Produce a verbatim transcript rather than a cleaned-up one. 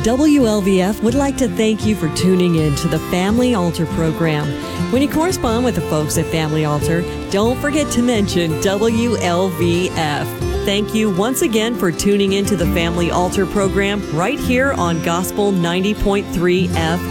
W L V F would like to thank you for tuning in to the Family Altar program. When you correspond with the folks at Family Altar, don't forget to mention W L V F. Thank you once again for tuning into the Family Altar program right here on Gospel ninety point three F